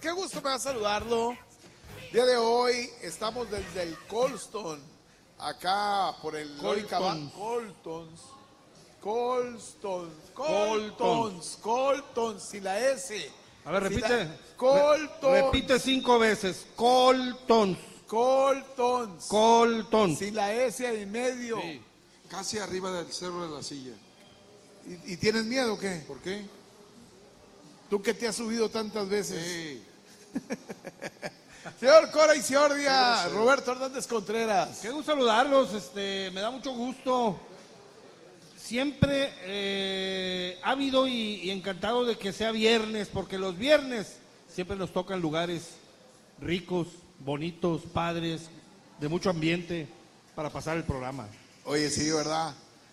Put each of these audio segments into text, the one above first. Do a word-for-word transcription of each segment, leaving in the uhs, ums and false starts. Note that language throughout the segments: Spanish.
qué gusto me da saludarlo. Día de hoy estamos desde el Colston, acá por el Coltons. Coltons. Coltons. Coltons. Coltons, sin la S. A ver, Sin repite. la- Coltons. Repite cinco veces. Coltons. Coltons. Coltons. Sin la S en medio. Sí. Casi arriba del cerro de la silla. ¿Y, y tienes miedo o qué? ¿Por qué? Tú que te has subido tantas veces. Sí. Señor Cora Isiordia, Roberto Hernández Contreras. Qué gusto saludarlos, este, me da mucho gusto. Siempre eh, ávido y, y encantado de que sea viernes, porque los viernes siempre nos tocan lugares ricos, bonitos, padres, de mucho ambiente para pasar el programa. Oye, sí, ¿verdad?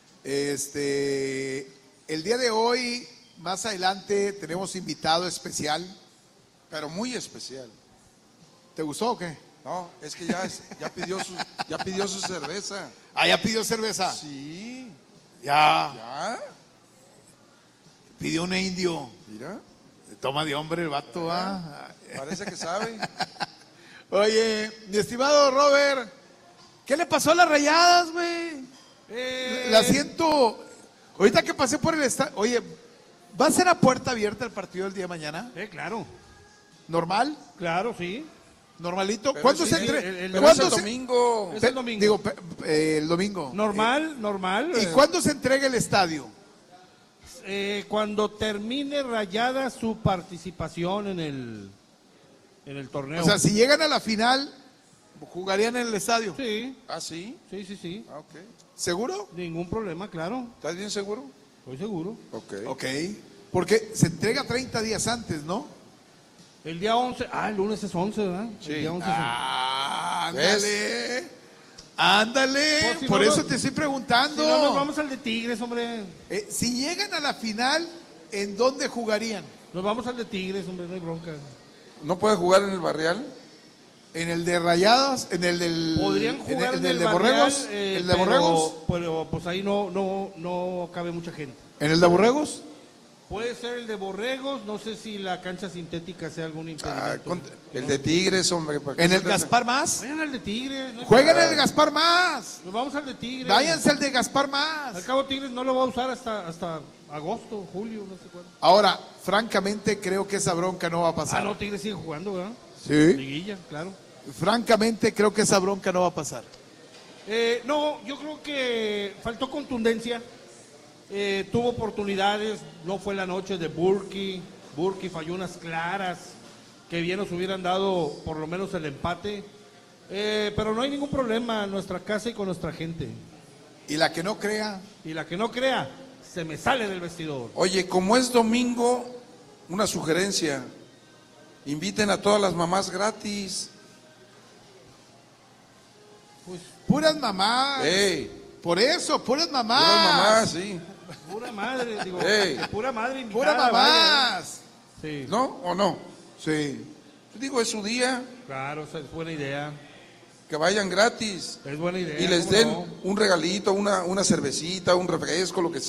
Este, el día de hoy, más adelante, tenemos invitado especial. Pero muy especial. ¿Te gustó o qué? No, es que ya, es- ya, pidió, su, ya pidió su cerveza. Ah, ya pidió cerveza. Sí. Ya. ¿Ya? Pidió un indio. Mira. Toma de hombre el vato, ¿ah? Parece que sabe. Oye, mi estimado Robert, ¿qué le pasó a las Rayadas, güey? Eh, La siento. Ahorita que pasé por el estadio. Oye, ¿va a ser a puerta abierta el partido el día de mañana? Eh, claro, ¿Normal? claro, sí. ¿Normalito? Pero ¿Cuándo sí, se el- entrega? el- el- Pero es el se- domingo. Es Pe- el domingo. Digo, pe- eh, el domingo. Normal, normal. ¿Y eh, cuándo se entrega el estadio? eh, cuando termine Rayada su participación en el, en el torneo. O sea, si llegan a la final, jugarían en el estadio. Sí, ¿Ah, sí? sí, sí, sí. Ah, ok. ¿Seguro? Ningún problema, claro. ¿Estás bien seguro? Estoy seguro. Ok. Ok. Porque se entrega treinta días antes, ¿no? El día once, ah, el lunes es once, ¿verdad? Sí. El día once es- Ah, ándale. Ándale. Por si Por no eso nos- te estoy preguntando. Si no, nos vamos al de Tigres, hombre. Eh, si llegan a la final, ¿en dónde jugarían? Nos vamos al de Tigres, hombre, no hay bronca. ¿No puede jugar en el Barrial? ¿En el de Rayadas? ¿En el del Podrían jugar en, en el, de Barrial, Borregos? eh, ¿El de pero- Borregos? Pero pues ahí no, no, no cabe mucha gente. ¿En el de Borregos? Puede ser el de Borregos, no sé si la cancha sintética sea algún Ah, impedimento. con- el de Tigres, hombre. ¿para qué ¿En se el trata? Gaspar Más? Vayan al de Tigres. No Jueguen en el Gaspar Más. Nos vamos al de Tigres. Váyanse al de Gaspar Al Más. cabo Tigres no lo va a usar hasta, hasta agosto, julio, no sé cuándo. Ahora, francamente, creo que esa bronca no va a Ah, pasar. no, Tigres sigue jugando, ¿verdad? Sí. Liguilla, claro. Francamente, creo que esa bronca no va a pasar. Eh, no, yo creo que faltó contundencia. Eh, tuvo oportunidades, no fue la noche de Burki. Burki falló unas claras que bien nos hubieran dado por lo menos el empate. Eh, pero no hay ningún problema en nuestra casa y con nuestra gente. Y la que no crea, Y la que no crea, se me sale del vestidor. Oye, como es domingo, una sugerencia. Inviten a todas las mamás gratis. Pues puras mamás. ¡Ey! Por eso, puras mamás. Todas mamás, sí. pura madre, digo, Ey. pura madre invitada. Puras vaya. mamás. Sí, ¿No? ¿O no? Sí. Yo digo, es su día. claro, esa es buena idea. Que vayan gratis. Es buena idea. Y les ¿cómo den no? un regalito, una, una cervecita, un refresco, lo que sea.